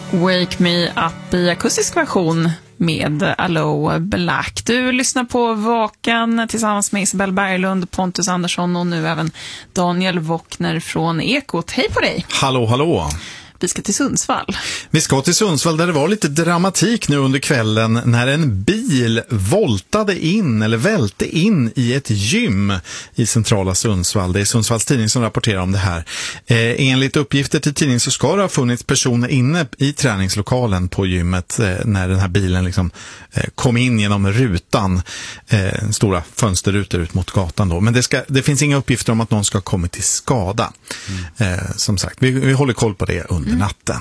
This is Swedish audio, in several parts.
Wake Me Up i akustisk version med Aloe Black. Du lyssnar på Vakan tillsammans med Isabel Berglund, Pontus Andersson och nu även Daniel Wockner från Ekot. Hej på dig! Hallå, hallå! Vi ska till Sundsvall. Vi ska till Sundsvall där det var lite dramatik nu under kvällen när en bil välte in i ett gym i centrala Sundsvall. Det är Sundsvalls tidning som rapporterar om det här. Enligt uppgifter till tidningen så ska det ha funnits personer inne i träningslokalen på gymmet när den här bilen kom in genom rutan, stora fönsterrutor ut mot gatan då. Men det finns inga uppgifter om att någon ska ha kommit till skada. Som sagt, vi håller koll på det under natten.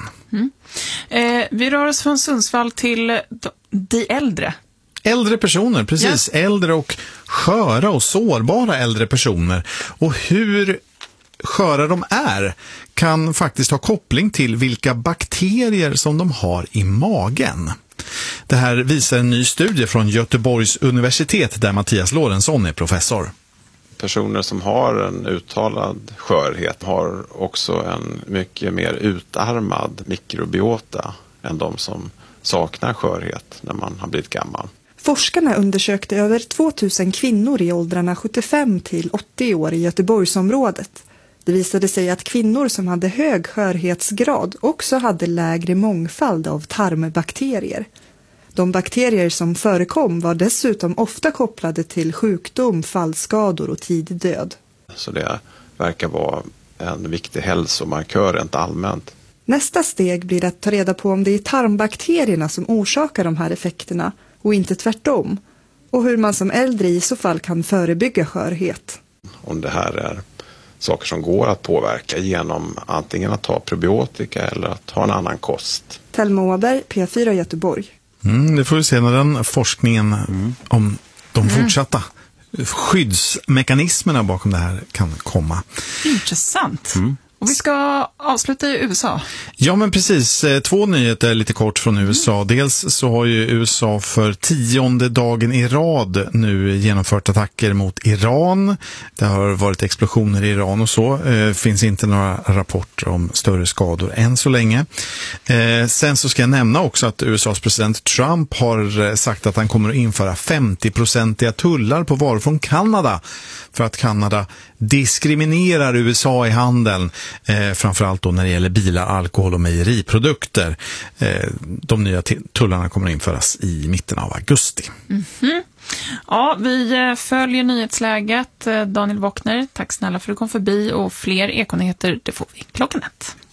Vi rör oss från Sundsvall till de äldre. Äldre personer, precis. Ja. Äldre och sköra och sårbara äldre personer. Och hur sköra de är kan faktiskt ha koppling till vilka bakterier som de har i magen. Det här visar en ny studie från Göteborgs universitet där Mattias Lorentzon är professor. Personer som har en uttalad skörhet har också en mycket mer utarmad mikrobiota än de som saknar skörhet när man har blivit gammal. Forskarna undersökte över 2000 kvinnor i åldrarna 75 till 80 år i Göteborgsområdet. Det visade sig att kvinnor som hade hög skörhetsgrad också hade lägre mångfald av tarmbakterier. De bakterier som förekom var dessutom ofta kopplade till sjukdom, fallskador och tidig död. Så det verkar vara en viktig hälsomarkör rent allmänt. Nästa steg blir att ta reda på om det är tarmbakterierna som orsakar de här effekterna och inte tvärtom. Och hur man som äldre i så fall kan förebygga skörhet. Om det här är saker som går att påverka genom antingen att ta probiotika eller att ha en annan kost. Thelma Åberg, P4 Göteborg. Det får vi se när den forskningen om de fortsatta skyddsmekanismerna bakom det här kan komma. Intressant. Och vi ska avsluta i USA. Ja, men precis. 2 nyheter lite kort från USA. Dels så har ju USA för 10:e dagen i rad nu genomfört attacker mot Iran. Det har varit explosioner i Iran och så. Finns inte några rapporter om större skador än så länge. Sen så ska jag nämna också att USAs president Trump har sagt att han kommer att införa 50-procentiga tullar på varor från Kanada för att Kanada diskriminerar USA i handeln. Framförallt då när det gäller bilar, alkohol och mejeriprodukter. De nya tullarna kommer att införas i mitten av augusti. Ja, vi följer nyhetsläget. Daniel Wockner, tack snälla för att du kom förbi och fler ekonyheter, det får vi 1:00.